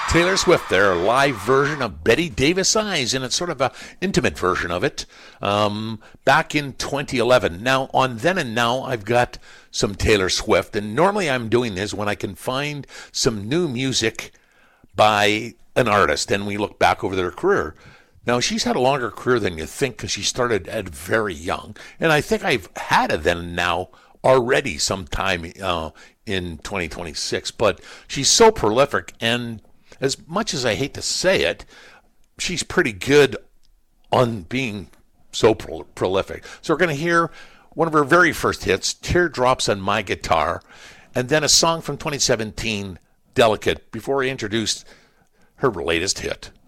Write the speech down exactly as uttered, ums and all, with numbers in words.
Taylor Swift, their live version of Betty Davis Eyes, and it's sort of an intimate version of it, um, back in twenty eleven. Now, on Then and Now, I've got some Taylor Swift, and normally I'm doing this when I can find some new music by an artist, and we look back over their career. Now, she's had a longer career than you think because she started at very young, and I think I've had a Then and Now already sometime uh, in twenty twenty-six, but she's so prolific, and as much as I hate to say it, she's pretty good on being so pro- prolific. So we're going to hear one of her very first hits, Teardrops on My Guitar, and then a song from twenty seventeen, Delicate, before I introduce her latest hit.